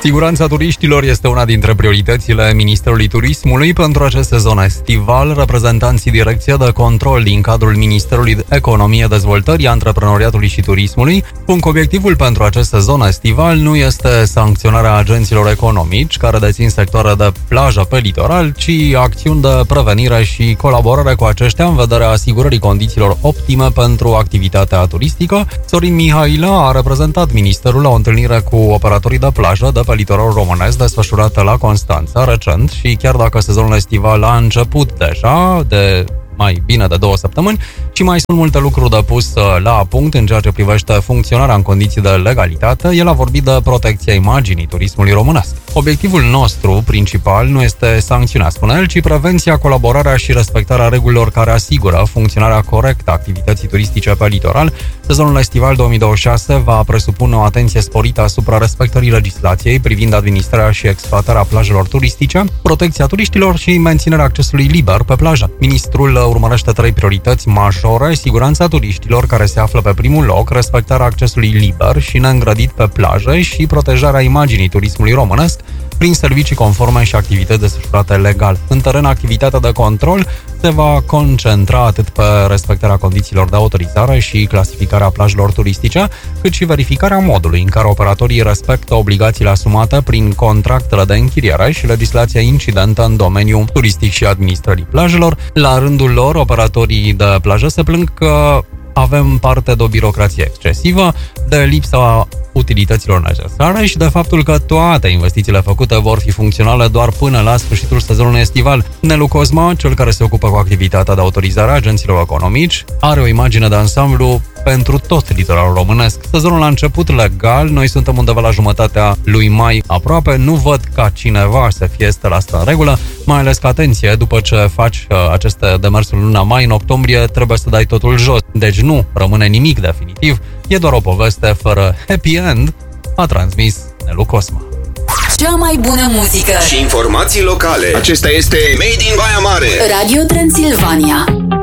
Siguranța turiștilor este una dintre prioritățile Ministerului Turismului pentru acest sezon estival. Reprezentanții Direcției de Control din cadrul Ministerului de Economie, Dezvoltării, Antreprenoriatului și Turismului spun că obiectivul pentru acest sezon estival nu este sancționarea agenților economici care dețin sectoare de plajă pe litoral, ci acțiuni de prevenire și colaborare cu aceștia în vederea asigurării condițiilor optime pentru activitatea turistică. Sorin Mihailă a reprezentat Ministerul la o întâlnire cu operatorii de plajă de pe litoralul românesc desfășurată la Constanța recent și chiar dacă sezonul estival a început deja de mai bine de 2 săptămâni și mai sunt multe lucruri de pus la punct în ceea ce privește funcționarea în condiții de legalitate, el a vorbit de protecția imaginii turismului românesc. Obiectivul nostru principal nu este sancțiunea, spune el, ci prevenția, colaborarea și respectarea regulilor care asigură funcționarea corectă a activității turistice pe litoral. Sezonul estival 2026 va presupune o atenție sporită asupra respectării legislației privind administrarea și exploatarea plajelor turistice, protecția turiștilor și menținerea accesului liber pe plajă. Ministrul urmărește 3 priorități majore: siguranța turiștilor, care se află pe primul loc, respectarea accesului liber și neîngrădit pe plaje și protejarea imaginii turismului românesc prin servicii conforme și activități desfășurate legal. În teren, activitatea de control se va concentra atât pe respectarea condițiilor de autorizare și clasificarea plajelor turistice, cât și verificarea modului în care operatorii respectă obligațiile asumate prin contractele de închiriere și legislația incidentă în domeniul turistic și administrării plajelor. La rândul lor, operatorii de plajă se plâng că avem parte de o birocrație excesivă, de lipsa utilităților necesare și de faptul că toate investițiile făcute vor fi funcționale doar până la sfârșitul sezonului estival. Nelu Cosma, cel care se ocupă cu activitatea de autorizare a agenților economici, are o imagine de ansamblu pentru tot litoralul românesc. Sezonul a început legal, noi suntem undeva la jumătatea lui mai aproape, nu văd ca cineva să fie la asta în regulă, mai ales că, atenție, după ce faci aceste demersuri în luna mai, în octombrie trebuie să dai totul jos. Deci nu rămâne nimic definitiv, e doar o poveste fără happy end, a transmis Nelu Cosma. Cea mai bună muzică și informații locale. Acesta este Made in Baia Mare, Radio Transilvania.